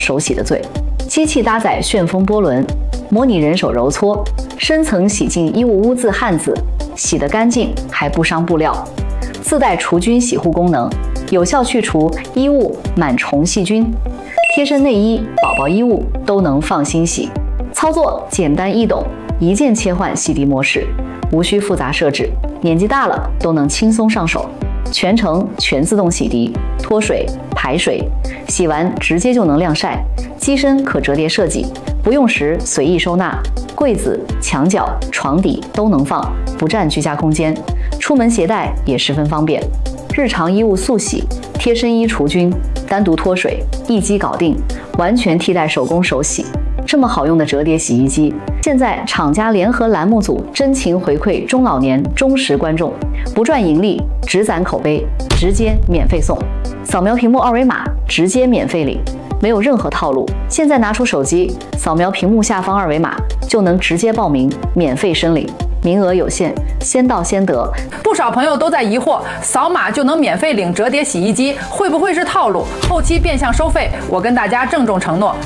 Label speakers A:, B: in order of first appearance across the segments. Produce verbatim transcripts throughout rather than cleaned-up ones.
A: 手洗的罪。机器搭载旋风波轮，模拟人手揉搓，深层洗净衣物污渍汗渍，洗得干净还不伤布料。自带除菌洗护功能，有效去除衣物螨虫细菌。贴身内衣、宝宝衣物都能放心洗。操作简单易懂，一键切换洗涤模式，无需复杂设置，年纪大了都能轻松上手。全程全自动洗涤、脱水、排水，洗完直接就能晾晒。机身可折叠设计，不用时随意收纳，柜子、墙角、床底都能放，不占居家空间。出门携带也十分方便。日常衣物速洗，贴身衣除菌，单独脱水，一机搞定，完全替代手工手洗。这么好用的折叠洗衣机，现在厂家联合栏目组真情回馈中老年忠实观众，不赚盈利，只攒口碑，直接免费送。扫描屏幕二维码，直接免费领，没有任何套路。现在拿出手机，扫描屏幕下方二维码，就能直接报名，免费申领。名额有限，先到先得。
B: 不少朋友都在疑惑，扫码就能免费领折叠洗衣机，会不会是套路？后期变相收费？我跟大家郑重承诺，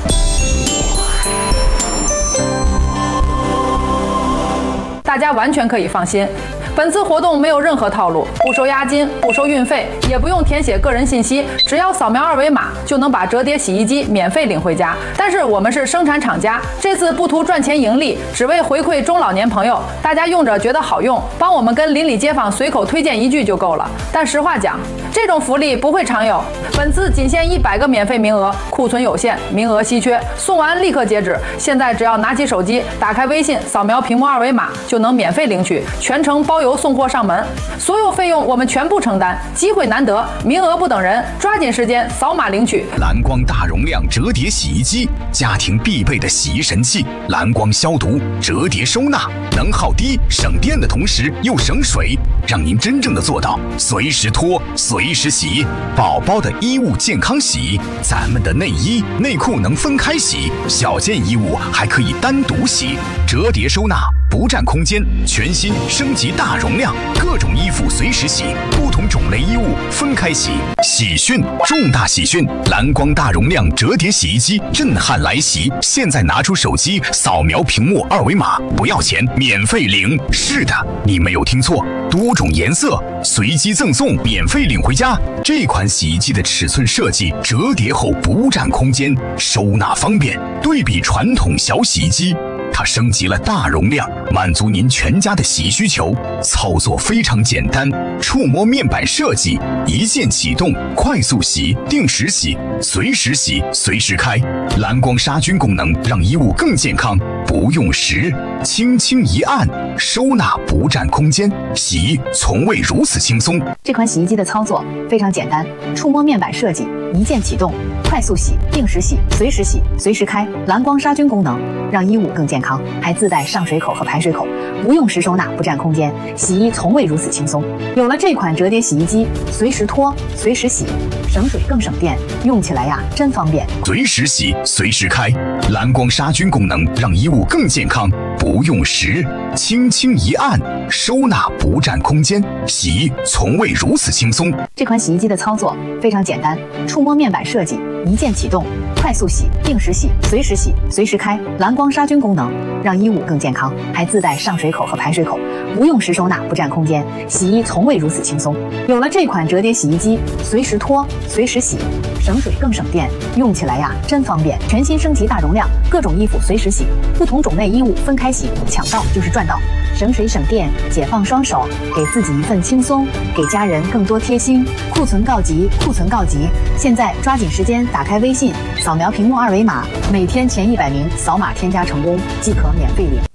B: 大家完全可以放心。本次活动没有任何套路，不收押金，不收运费，也不用填写个人信息，只要扫描二维码就能把折叠洗衣机免费领回家。但是我们是生产厂家，这次不图赚钱盈利，只为回馈中老年朋友，大家用着觉得好用，帮我们跟邻里街坊随口推荐一句就够了。但实话讲，这种福利不会常有，本次仅限一百个免费名额，库存有限，名额稀缺，送完立刻截止。现在只要拿起手机，打开微信，扫描屏幕二维码就能免费领取，全程包邮送货上门，所有费用我们全部承担。机会难得，名额不等人，抓紧时间扫码领取。
C: 蓝光大容量折叠洗衣机，家庭必备的洗衣神器，蓝光消毒、折叠收纳，能耗低、省电的同时又省水，让您真正的做到随时脱、随时洗。宝宝的衣物健康洗，咱们的内衣、内裤能分开洗，小件衣物还可以单独洗。折叠收纳，不占空间，全新升级大容量，各种衣服随时洗，不同种类衣物分开洗。喜讯，重大喜讯！蓝光大容量折叠洗衣机震撼来袭！现在拿出手机，扫描屏幕二维码，不要钱，免费领。是的，你没有听错，多种颜色随机赠送，免费领回家。这款洗衣机的尺寸设计，折叠后不占空间，收纳方便。对比传统小洗衣机，它升级了大容量，满足您全家的洗衣需求。操作非常简单，触摸面板设计，一键启动，快速洗、定时洗、随时洗、随时开。蓝光杀菌功能让衣物更健康，不用时，轻轻一按，收纳不占空间，洗衣从未如此轻松。
D: 这款洗衣机的操作非常简单，触摸面板设计，一键启动，快速洗、定时洗、随时洗、随时开。蓝光杀菌功能让衣物更健康，还自带上水口和排水口，不用时收纳，不占空间，洗衣从未如此轻松。有了这款折叠洗衣机，随时脱，随时洗，省水更省电，用起来呀真方便。
C: 随时洗，随时开，蓝光杀菌功能让衣物更健康，不用时，轻轻一按，收纳不占空间，洗衣从未如此轻松。
D: 这款洗衣机的操作非常简单，触摸面板设计，一键启动，快速洗、定时洗、随时洗、随时开。蓝光杀菌功能让衣物更健康，还自带上水口和排水口，不用时收纳，不占空间，洗衣从未如此轻松。有了这款折叠洗衣机，随时脱，随时洗，省水更省电，用起来呀真方便。全新升级大容量，各种衣服随时洗，不同种类衣物分开洗，抢到就是赚到，省水省电，解放双手，给自己一份轻松，给家人更多贴心。库存告急，库存告急！现在抓紧时间打开微信，扫描屏幕二维码，每天前一百名扫码添加成功即可免费领。